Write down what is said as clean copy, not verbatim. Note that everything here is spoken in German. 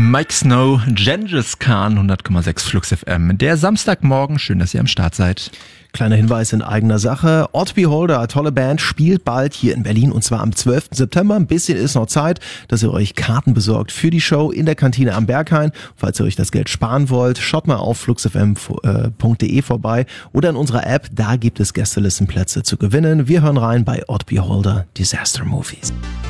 Mike Snow, Gengis Khan, 100,6 Flux FM. Der Samstagmorgen, schön, dass ihr am Start seid. Kleiner Hinweis in eigener Sache. Odd Beholder, tolle Band, spielt bald hier in Berlin und zwar am 12. September. Ein bisschen ist noch Zeit, dass ihr euch Karten besorgt für die Show in der Kantine am Berghain. Falls ihr euch das Geld sparen wollt, schaut mal auf fluxfm.de vorbei oder in unserer App, da gibt es Gästelistenplätze zu gewinnen. Wir hören rein bei Odd Beholder, Disaster Movies.